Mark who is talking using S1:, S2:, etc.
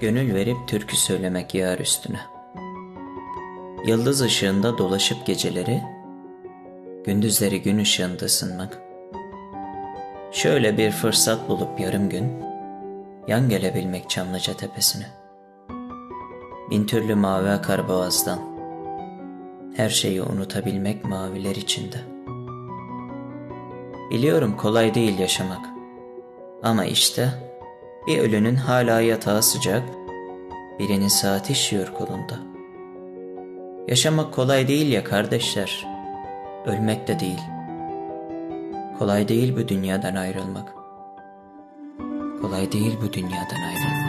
S1: Gönül verip türkü söylemek yar üstüne. Yıldız ışığında dolaşıp geceleri, gündüzleri gün ışığında ısınmak. Şöyle bir fırsat bulup yarım gün, yan gelebilmek Çamlıca tepesine. Bin türlü mavi akar boğazdan, her şeyi unutabilmek maviler içinde. Biliyorum kolay değil yaşamak, ama işte bir ölünün hala yatağı sıcak, birinin saati işiyor kolunda. Yaşamak kolay değil ya kardeşler, ölmek de değil. Kolay değil bu dünyadan ayrılmak. Kolay değil bu dünyadan ayrılmak.